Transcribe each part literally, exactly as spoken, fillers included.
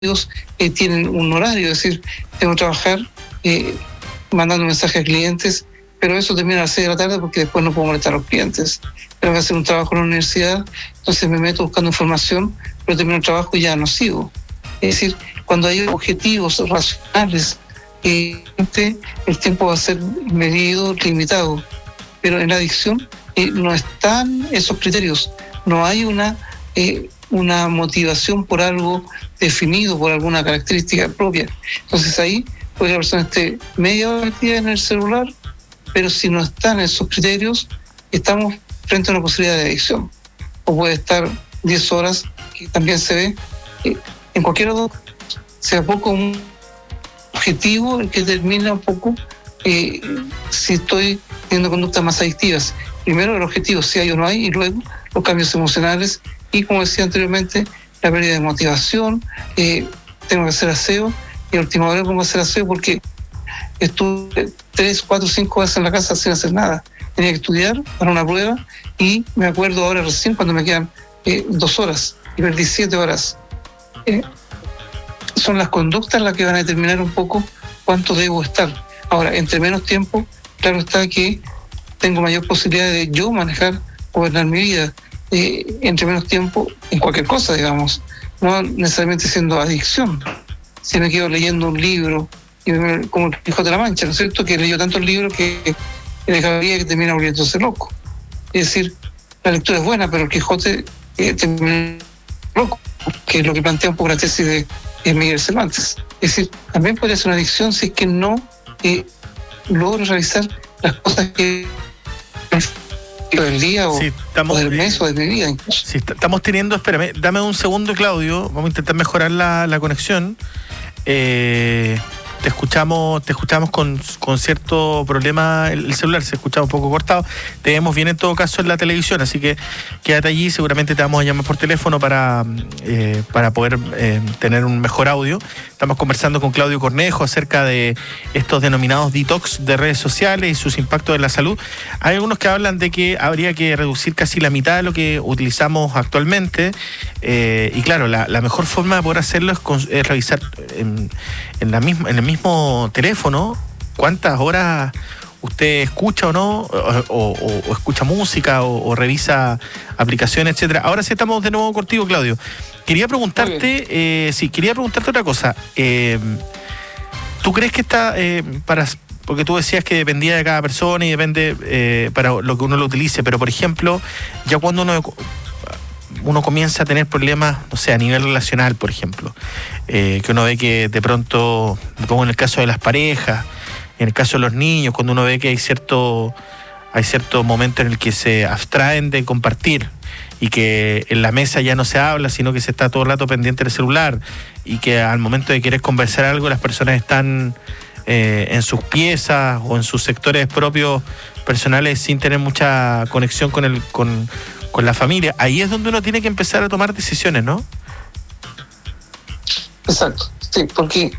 eh, tienen un horario, es decir, tengo que trabajar eh, mandando mensajes a clientes, pero eso termina a las seis de la tarde porque después no puedo molestar a los clientes. Tengo que hacer un trabajo en la universidad, entonces me meto buscando información, pero termino el trabajo y ya no sigo. Es decir, cuando hay objetivos racionales, eh, el tiempo va a ser medido, limitado, pero en la adicción eh, no están esos criterios, no hay una, eh, una motivación por algo definido, por alguna característica propia. Entonces ahí puede que la persona esté media hora al día en el celular, pero si no están esos criterios, estamos frente a una posibilidad de adicción. O puede estar diez horas, que también se ve eh, en cualquier otro, sea poco un objetivo el que determina un poco eh, si estoy teniendo conductas más adictivas. Primero el objetivo, si hay o no hay, y luego los cambios emocionales y, como decía anteriormente, la pérdida de motivación. Eh, tengo que hacer aseo y a última hora pongo a hacer aseo porque estuve tres, cuatro, cinco horas en la casa sin hacer nada. Tenía que estudiar para una prueba y me acuerdo ahora recién cuando me quedan eh, dos horas y perdí siete horas. Eh, son las conductas las que van a determinar un poco cuánto debo estar. Ahora, entre menos tiempo, claro está que tengo mayor posibilidad de yo manejar, gobernar mi vida. Eh, entre menos tiempo en cualquier cosa, digamos, no necesariamente siendo adicción. Si me quedo leyendo un libro, y me, como el Quijote de la Mancha, ¿no es cierto?, que leyó tantos libros que le dejaría que termina volviéndose loco. Es decir, la lectura es buena, pero el Quijote eh, termina loco, que es lo que plantea un poco la tesis de, de Miguel Cervantes. Es decir, también puede ser una adicción si es que no eh, logro realizar las cosas que del día o, sí, estamos, o del mes o de mi vida incluso. Sí, estamos teniendo, espérame, dame un segundo, Claudio, vamos a intentar mejorar la, la conexión. Eh, te escuchamos, te escuchamos con, con cierto problema, el, el celular se escuchaba un poco cortado. Te vemos bien en todo caso en la televisión, así que quédate allí, seguramente te vamos a llamar por teléfono para, eh, para poder eh, tener un mejor audio. Estamos conversando con Claudio Cornejo acerca de estos denominados detox de redes sociales y sus impactos en la salud. Hay algunos que hablan de que habría que reducir casi la mitad de lo que utilizamos actualmente, eh, y claro, la, la mejor forma de poder hacerlo es, con, es revisar en, en, la misma, en el mismo teléfono cuántas horas usted escucha o no, o, o, o escucha música, o, o revisa aplicaciones, etcétera. Ahora sí estamos de nuevo contigo, Claudio. Quería preguntarte, eh, sí, quería preguntarte otra cosa. Eh, ¿Tú crees que está eh, para, porque tú decías que dependía de cada persona y depende eh, para lo que uno lo utilice, pero por ejemplo, ya cuando uno uno comienza a tener problemas, no sé, a nivel relacional, por ejemplo, eh, que uno ve que de pronto, me pongo en el caso de las parejas, en el caso de los niños, cuando uno ve que hay cierto hay cierto momento en el que se abstraen de compartir y que en la mesa ya no se habla, sino que se está todo el rato pendiente del celular, y que al momento de querer conversar algo las personas están eh, en sus piezas o en sus sectores propios personales sin tener mucha conexión con el con, con la familia. Ahí es donde uno tiene que empezar a tomar decisiones, ¿no? Exacto, sí, porque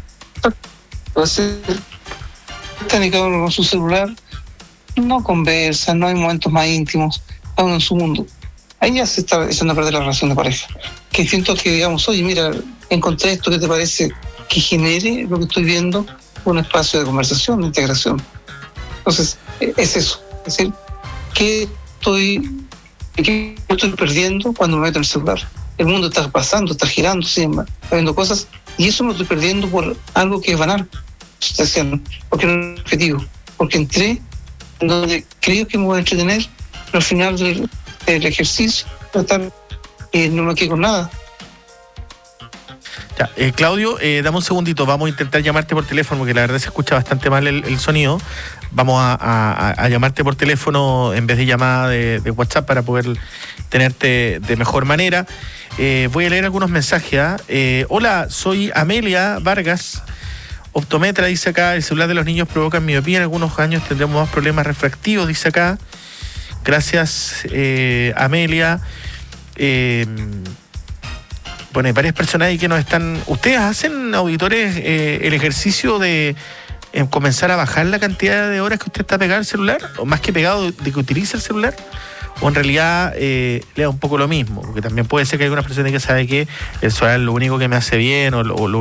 están cada uno con su celular, no conversan, no hay momentos más íntimos, cada uno en su mundo. Ahí ya se está echando a perder la relación de pareja. Que siento que digamos, oye, mira, encontré esto que te parece que genere lo que estoy viendo, un espacio de conversación, de integración. Entonces, es eso. Es decir, ¿qué estoy, qué estoy perdiendo cuando me meto en el celular? El mundo está pasando, está girando, sí, está viendo cosas, y eso me lo estoy perdiendo por algo que es banal. Estoy haciendo, porque no es objetivo, porque entré en donde creo que me voy a entretener, pero al final del, del ejercicio estar, eh, no me quedo con nada. Ya, eh, Claudio, eh, dame un segundito, vamos a intentar llamarte por teléfono, porque la verdad se escucha bastante mal el, el sonido. Vamos a, a, a llamarte por teléfono en vez de llamada de, de WhatsApp para poder tenerte de mejor manera. Eh, voy a leer algunos mensajes. ¿eh? Eh, hola, soy Amelia Vargas, optometra, dice acá. El celular de los niños provoca miopía, en algunos años tendremos más problemas refractivos, dice acá. Gracias, eh, Amelia. Eh, bueno, hay varias personas ahí que nos están... ¿Ustedes hacen, auditores, eh, el ejercicio de eh, comenzar a bajar la cantidad de horas que usted está pegado al celular? ¿O más que pegado, de que utiliza el celular? o en realidad eh, le da un poco lo mismo, porque también puede ser que hay algunas personas que saben que el solar es lo único que me hace bien o, o lo